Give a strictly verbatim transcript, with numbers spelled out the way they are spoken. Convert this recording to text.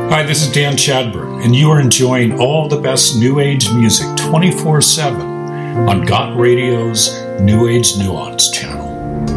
Hi, this is Dan Chadburn, and you are enjoying all the best New Age music twenty-four seven on Got Radio's New Age Nuance channel.